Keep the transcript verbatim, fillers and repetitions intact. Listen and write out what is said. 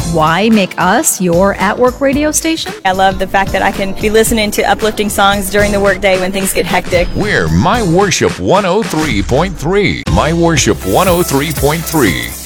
Why make us your at-work radio station? I love the fact that I can be listening to uplifting songs during the workday when things get hectic. We're My Worship one oh three point three. My Worship one oh three point three.